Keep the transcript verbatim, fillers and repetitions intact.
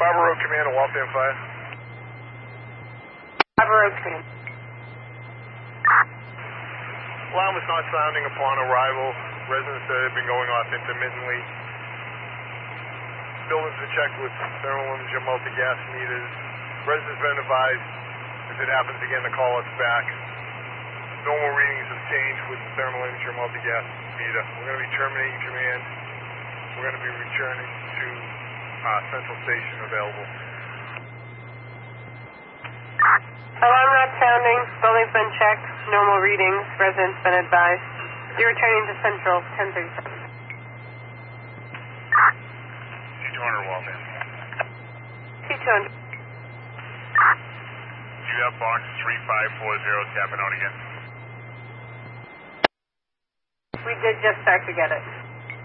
Barber Road Command to Waltham Fire. Barber Road Command. Alarm was not sounding upon arrival. Residents that have been going off intermittently. Buildings are checked with thermal imager multi-gas meters. Residents have been advised, if it happens again, to call us back. Normal readings have changed with the thermal imager multi-gas meter. We're going to be terminating command. We're going to be returning to uh, central station available. Alarm not sounding. Building's been checked. Normal readings. Residents been advised. You're returning to central ten thirty-seven. C two hundred Waltham. C two hundred. Do you have box three five four zero tapping out again? We did just start to get it.